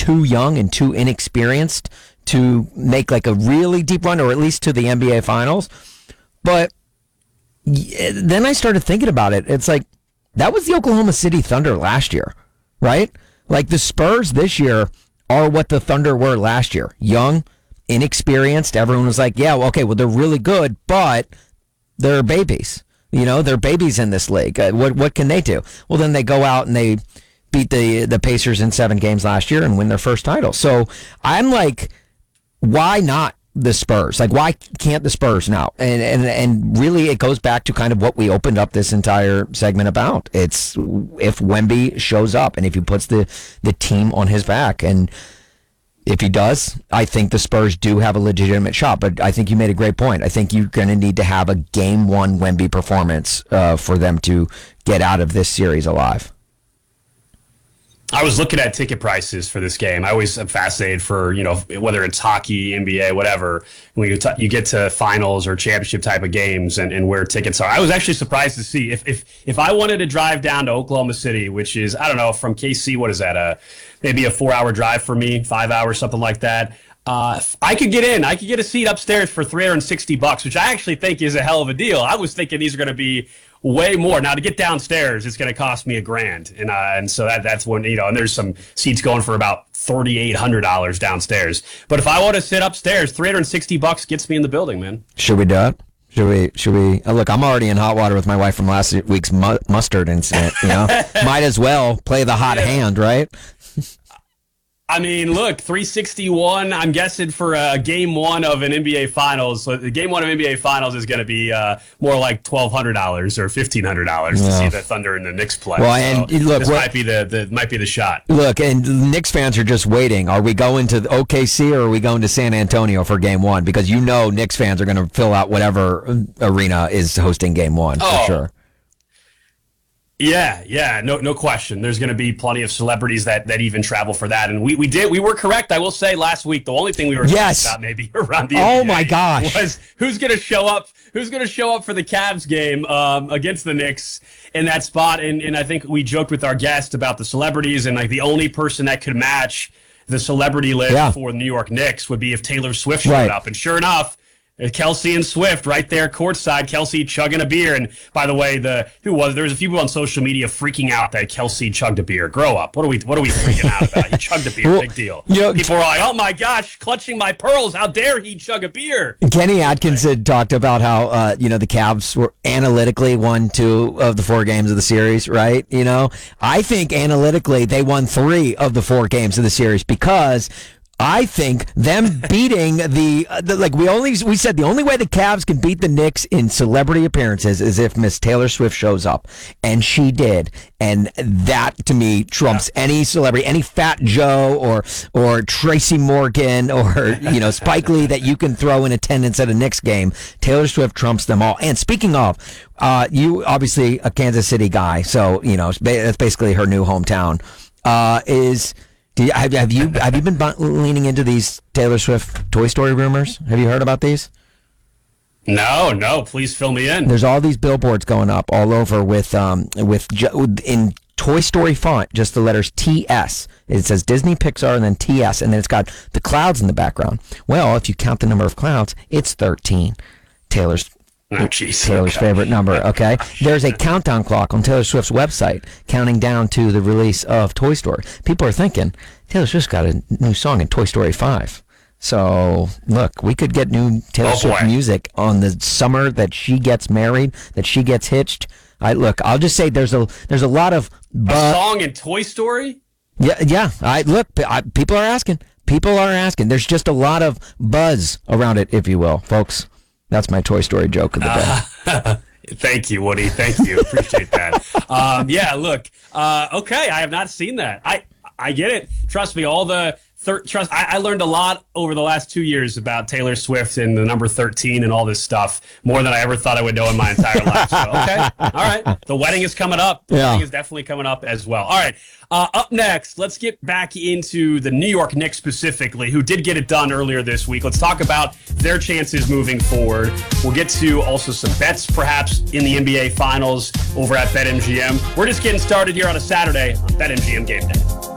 too young and too inexperienced to make like a really deep run, or at least to the NBA Finals. But then I started thinking about it. It's like, that was the Oklahoma City Thunder last year, right? Like the Spurs this year are what the Thunder were last year. Young, inexperienced. Everyone was like, yeah, well, okay, well, they're really good, but they're babies. You know, they're babies in this league. What can they do? Well, then they go out and they beat the Pacers in 7 games last year and win their first title. So I'm like, why not the Spurs? Like, why can't the Spurs now? And really, it goes back to kind of what we opened up this entire segment about. It's if Wemby shows up and if he puts the team on his back. And if he does, I think the Spurs do have a legitimate shot. But I think you made a great point. I think you're going to need to have a Game 1 Wemby performance for them to get out of this series alive. I was looking at ticket prices for this game. I always am fascinated for, whether it's hockey, NBA, whatever, when you get to finals or championship type of games and where tickets are. I was actually surprised to see if I wanted to drive down to Oklahoma City, which is, I don't know, from KC, what is that? Maybe a 4-hour drive for me, 5 hours, something like that. I could get in. I could get a seat upstairs for $360, which I actually think is a hell of a deal. I was thinking these are going to be way more. Now, to get downstairs, it's going to cost me $1,000, and so that's when and there's some seats going for about $3,800 downstairs. But if I want to sit upstairs, $360 gets me in the building, man. Should we do it? Should we? Look, I'm already in hot water with my wife from last week's mustard incident. Might as well play the hot hand, right? I mean, look, 361, I'm guessing for game 1 of an NBA Finals. So the game 1 of NBA Finals is going to be more like $1,200 or $1,500 to see the Thunder and the Knicks play. Well, and so look, this might be the shot. Look, and Knicks fans are just waiting. Are we going to OKC or are we going to San Antonio for game 1? Because Knicks fans are going to fill out whatever arena is hosting game 1 for sure. Yeah, no question. There's going to be plenty of celebrities that even travel for that, and we were correct. I will say last week the only thing we were talking about maybe around the NBA my gosh was who's going to show up for the Cavs game against the Knicks in that spot, and I think we joked with our guest about the celebrities, and like the only person that could match the celebrity list for the New York Knicks would be if Taylor Swift showed up, and sure enough. Kelsey and Swift right there courtside. Kelsey chugging a beer, and by the way, there was a few people on social media freaking out that Kelsey chugged a beer. Grow up! What are we freaking out about? You chugged a beer, big deal. People were like, "Oh my gosh, clutching my pearls! How dare he chug a beer?" Kenny Atkinson talked about how the Cavs were analytically won 2 of the 4 games of the series, right? I think analytically they won 3 of the 4 games of the series because I think them beating we said the only way the Cavs can beat the Knicks in celebrity appearances is if Miss Taylor Swift shows up, and she did, and that to me trumps any celebrity, any Fat Joe or Tracy Morgan or Spike Lee that you can throw in attendance at a Knicks game. Taylor Swift trumps them all. And speaking of, you obviously a Kansas City guy, so that's basically her new hometown. Have you been leaning into these Taylor Swift Toy Story rumors? Have you heard about these? No. Please fill me in. There's all these billboards going up all over with in Toy Story font, just the letters TS. It says Disney, Pixar, and then TS, and then it's got the clouds in the background. Well, if you count the number of clouds, it's 13. Taylor's favorite number, okay? There's a countdown clock on Taylor Swift's website counting down to the release of Toy Story. People are thinking, Taylor Swift's got a new song in Toy Story 5. So, look, we could get new Taylor Swift music on the summer that she gets married, that she gets hitched. I'll just say there's a lot of... a song in Toy Story? Yeah. People are asking. There's just a lot of buzz around it, if you will, folks. That's my Toy Story joke of the day. Thank you, Woody. Thank you. Appreciate that. Look. Okay, I have not seen that. I get it. Trust me, I learned a lot over the last 2 years about Taylor Swift and the number 13 and all this stuff, more than I ever thought I would know in my entire life. So, okay. All right. The wedding is coming up. The wedding is definitely coming up as well. All right. Up next, let's get back into the New York Knicks specifically, who did get it done earlier this week. Let's talk about their chances moving forward. We'll get to also some bets, perhaps, in the NBA Finals over at BetMGM. We're just getting started here on a Saturday on BetMGM Game Day.